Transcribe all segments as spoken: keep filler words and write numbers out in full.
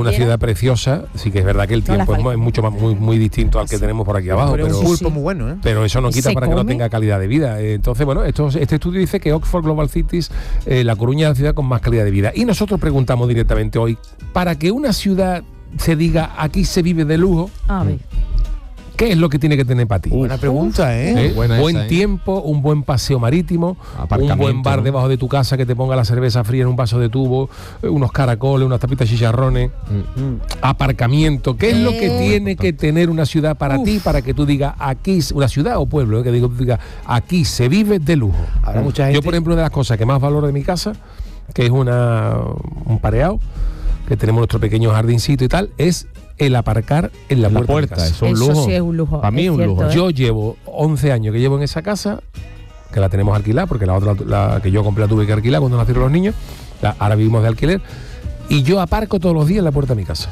una ciudad preciosa, sí que es verdad que el tiempo es, es mucho más muy, muy distinto al que tenemos por aquí abajo, pero, pero, un pulpo muy bueno, ¿eh? pero eso no quita para come? que no tenga calidad de vida. Entonces, bueno, esto, este estudio dice que Oxford Global Cities, eh, La Coruña es la ciudad con más calidad de vida. Y nosotros preguntamos directamente hoy, para que una ciudad se diga aquí se vive de lujo, a ver, ¿qué es lo que tiene que tener para ti? Buena pregunta, ¿eh? ¿Eh? Buena buen esa, ¿eh? tiempo, un buen paseo marítimo, un buen bar, ¿no?, debajo de tu casa que te ponga la cerveza fría en un vaso de tubo, eh, unos caracoles, unas tapitas de chicharrones, mm. aparcamiento. ¿Qué es lo que Eh. tiene que tener una ciudad para Uf. ti, para que tú digas aquí, una ciudad o pueblo, eh, que digo, diga aquí se vive de lujo? Habrá mucha gente. Yo, por ejemplo, una de las cosas que más valoro de mi casa, que es una un pareado, que tenemos nuestro pequeño jardincito y tal, es el aparcar en la, la puerta, puerta, de casa. es un eso lujo. sí es un lujo. Para mí es un cierto, lujo. ¿eh? Yo llevo once años que llevo en esa casa, que la tenemos alquilada, porque la otra, la que yo compré la tuve que alquilar cuando nacieron los niños, la, ahora vivimos de alquiler, y yo aparco todos los días en la puerta de mi casa.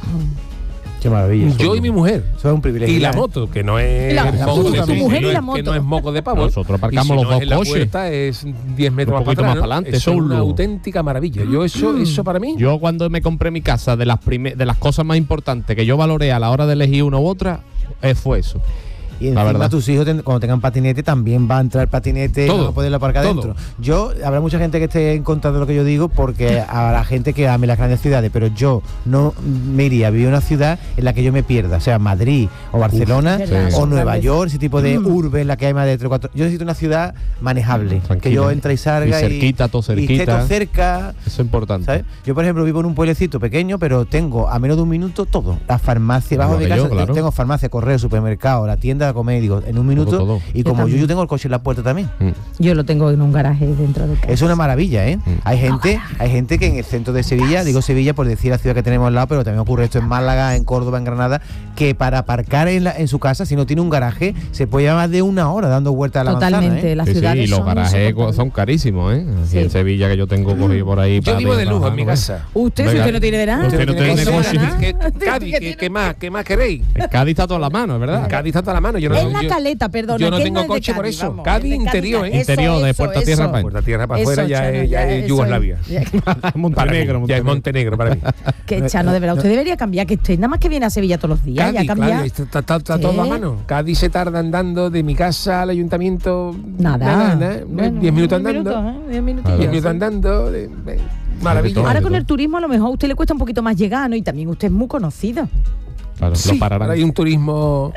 Qué maravilla. Yo y mi mujer. Eso es un privilegio. Y la ¿eh? moto, que no es La- la moco moto de también. tu mujer y no la es- moto. que no es moco de pavo. Nosotros Y aparcamos si los no dos es la coches. puerta es diez metros Un más poquito para más atrás, para adelante, ¿no? eso es un una lujo. auténtica maravilla. Yo eso, eso para mí. Yo cuando me compré mi casa, de las prime- de las cosas más importantes que yo valoré a la hora de elegir una u otra, eh, fue eso. Y La encima verdad. tus hijos ten- cuando tengan patinete también va a entrar patinete, Todo, no va a poderlo aparcar todo. dentro. Yo, habrá mucha gente que esté en contra de lo que yo digo, porque habrá gente que ame las grandes ciudades, pero yo no me iría a vivir en una ciudad en la que yo me pierda, o sea, Madrid o Barcelona Uf, sí. o sí. Nueva York, ese tipo de Mm. urbe en la que hay más de tres o cuatro. Yo necesito una ciudad manejable, que Tranquila. yo entre y salga Y cerquita, todo y esté cerquita. todo cerca. Eso es importante. ¿Sabes? Yo, por ejemplo, vivo en un pueblecito pequeño, pero tengo a menos de un minuto todo. La farmacia, bajo Igual de que casa, yo, claro. tengo farmacia, correo, supermercado, la tienda de comer, digo, en un minuto. Todo, todo. Y Yo como yo, también. yo tengo el coche en la puerta también. Mm. yo lo tengo en un garaje dentro de casa. Es una maravilla, ¿eh? Mm. Hay gente, hay gente que en el centro de Sevilla, digo Sevilla por decir la ciudad que tenemos al lado, pero también ocurre esto en Málaga, en Córdoba, en Granada, que para aparcar en, la, en su casa, si no tiene un garaje, se puede llevar más de una hora dando vueltas a la Totalmente, manzana, ¿eh? las Sí, sí, ciudades y los son garajes insoportables. son carísimos, ¿eh? Aquí Sí. en Sevilla, que yo tengo cogido por ahí. Yo para vivo de arriba, lujo en mi abajo, casa. Usted, si Venga. usted no tiene de nada. Usted no tiene ¿Qué- negocio. qué- qué- Cádiz, ¿qué, qué más, ¿qué más queréis? El Cádiz está toda la mano, ¿verdad? Cádiz está toda la mano. Yo no, Es la yo- caleta, perdona. yo no que tengo es de coche por Cádiz, eso. vamos, Cádiz es de interior, ¿eh? Eso, Interior, de eso, puerta a eso. tierra para Puerta tierra para Eso, afuera ya, Chano, es, ya es eso Yugoslavia. ya- Para mí, Montenegro, ya es Montenegro para mí. Que Chano, de verdad, usted debería cambiar, que usted nada más que viene a Sevilla todos los días. Cádiz, ya cambia. claro, está, está- está- está ¿Qué? todo a mano. Cádiz se tarda andando de mi casa al ayuntamiento. Nada. Nada, nada. Bueno, Diez minutos diez andando. minutos, ¿eh? Diez Diez minutillos. minutos andando. de- de- maravilla. Todo. Ahora con el turismo a lo mejor a usted le cuesta un poquito más llegar, ¿no? Y también usted es muy conocido. Claro, Sí, lo pararán. ahora hay un turismo.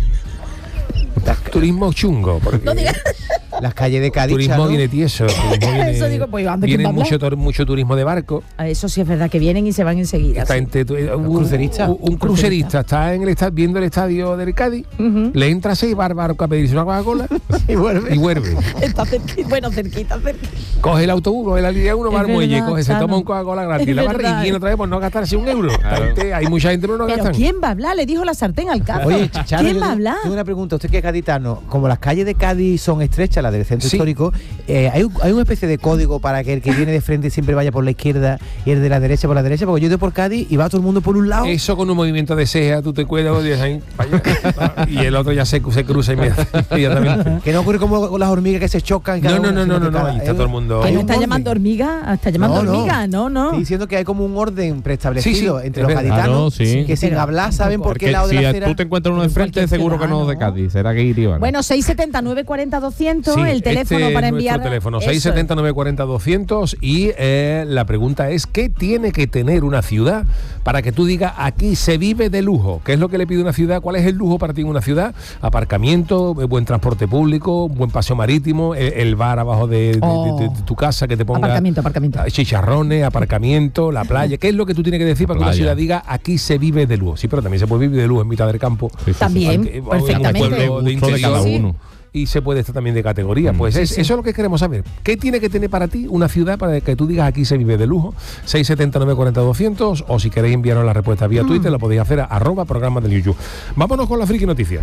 Turismo chungo. Porque No diga- Las calles de Cádiz, turismo Chano, viene tieso. Turismo viene, Eso digo, pues, anda, ¿quién viene va a hablar? mucho, tor- mucho turismo de barco. A Eso sí es verdad, que vienen y se van enseguida. Está sí. entre tu- un, cruceristas. un- un crucerista está en el estadio, viendo el estadio del Cádiz, Ujú. le entra seis bar barco a pedirse una Coca-Cola y vuelve. y vuelve. Está cerquita, bueno, cerquita, cerquita. Coge el autobús, coge la línea uno, Es va al muelle, verdad, coge, se Chano. toma un Coca-Cola gratis, Es la barra verdad. y viene otra vez por no gastarse un euro. Claro. Gente, hay mucha gente que no lo Pero gastan. ¿quién va a hablar? Le dijo la sartén al cazo. Oye, Chano, ¿Quién yo va a tengo- hablar? Tengo una pregunta. Usted que es gaditano, como las calles de Cádiz son estrechas, las del centro Sí. histórico, eh, ¿hay, un- ¿hay una especie de código para que el que viene de frente siempre vaya por la izquierda y el de la derecha por la derecha? Porque yo estoy por Cádiz y va todo el mundo por un lado. Eso con un movimiento de ceja, tú te cuelgas y dices, "Ay, vaya", y el otro ya se, se cruza inmediat- inmediatamente. Que no ocurre como con las hormigas que se chocan. cada No, no, una, no, sino no, que no, no, cada- ahí está hay todo el un- mundo. ¿Que hay me un está orden. llamando hormiga? ¿Está llamando No, no. hormiga? No, no. Estoy diciendo que hay como un orden preestablecido Sí, sí, entre es los verdad. gaditanos Claro, sí. que sin Pero hablar saben por Porque qué lado de si la acera. tú te encuentras uno de En frente, cualquier seguro que no es de ciudad, ¿no? Cádiz. Será que iría. Bueno, seis siete nueve cuatro cero doscientos, Sí, el teléfono este para es enviar. nuestro teléfono, Eso seis es. siete nueve cuatro cero doscientos y eh, la pregunta es, ¿qué tiene que tener una ciudad para que tú digas, aquí se vive de lujo? ¿Qué es lo que le pide una ciudad? ¿Cuál es el lujo para ti en una ciudad? Aparcamiento, eh, buen transporte público, buen paseo marítimo, el, el bar abajo de, de- Oh. de- de tu casa que te ponga Aparcamiento, aparcamiento. chicharrones, aparcamiento, la playa. ¿Qué es lo que tú tienes que decir La para que una playa. ciudad diga, aquí se vive de lujo? Sí, pero también se puede vivir de lujo en mitad del campo. Sí, sí, sí. También, Aunque- o en un perfectamente. pueblo de Gusto de interior. cada Sí. uno. Y se puede estar también de categoría. Mm. Pues Sí, es- sí. eso es lo que queremos saber. ¿Qué tiene que tener para ti una ciudad para que tú digas aquí se vive de lujo? seis siete nueve cuatro cero doscientos o si queréis enviarnos la respuesta vía Twitter, lo podéis hacer a arroba programa del YouTube. Vámonos con las friki noticias.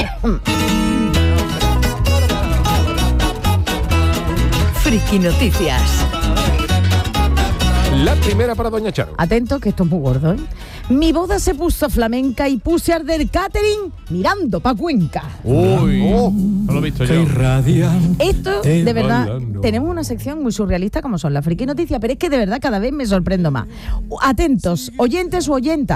Friki Noticias. La primera para Doña Charo. Atento, que esto es muy gordo, ¿eh? Mi boda se puso flamenca y puse a arder catering mirando pa' Cuenca. Uy, no lo he visto yo. Esto, de verdad, bailando. tenemos una sección muy surrealista como son las friki noticias, pero es que de verdad cada vez me sorprendo más. Atentos, oyentes o oyentas.